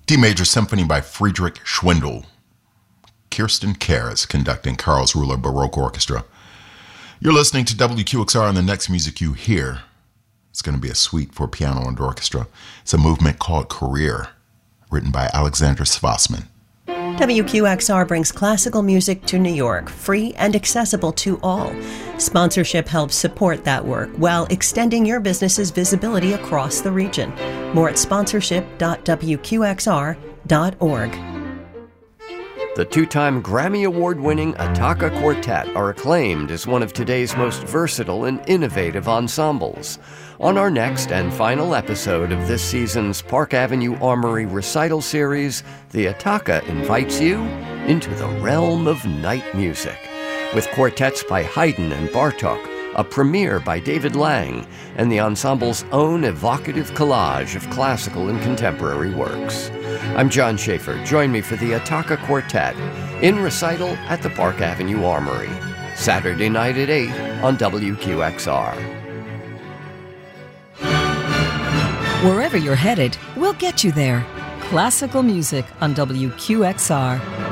D Major Symphony by Friedrich Schwindel. Kirsten Kerr is conducting Karlsruher Baroque Orchestra. You're listening to WQXR, and the next music you hear is going to be a suite for piano and orchestra. It's a movement called Career, written by Alexander Svassman. WQXR brings classical music to New York, free and accessible to all. Sponsorship helps support that work while extending your business's visibility across the region. More at sponsorship.wqxr.org. The two-time Grammy Award-winning Attacca Quartet are acclaimed as one of today's most versatile and innovative ensembles. On our next and final episode of this season's Park Avenue Armory recital series, the Attacca invites you into the realm of night music, with quartets by Haydn and Bartók, a premiere by David Lang, and the ensemble's own evocative collage of classical and contemporary works. I'm John Schaefer. Join me for the Attacca Quartet in recital at the Park Avenue Armory, Saturday night at 8 on WQXR. Wherever you're headed, we'll get you there. Classical music on WQXR.